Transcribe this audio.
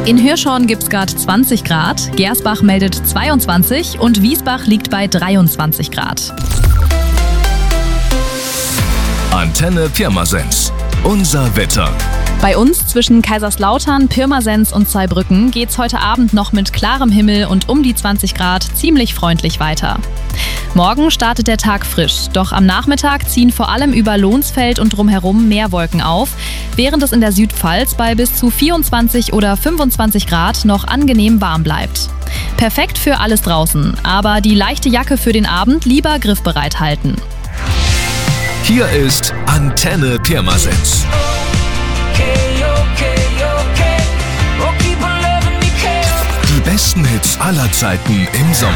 In Hirschhorn gibt's gerade 20 Grad, Gersbach meldet 22 und Wiesbach liegt bei 23 Grad. Antenne Pirmasens. Unser Wetter. Bei uns zwischen Kaiserslautern, Pirmasens und Zweibrücken geht's heute Abend noch mit klarem Himmel und um die 20 Grad ziemlich freundlich weiter. Morgen startet der Tag frisch, doch am Nachmittag ziehen vor allem über Lohnsfeld und drumherum mehr Wolken auf, während es in der Südpfalz bei bis zu 24 oder 25 Grad noch angenehm warm bleibt. Perfekt für alles draußen, aber die leichte Jacke für den Abend lieber griffbereit halten. Hier ist Antenne Pirmasens. Die besten Hits aller Zeiten im Sommer.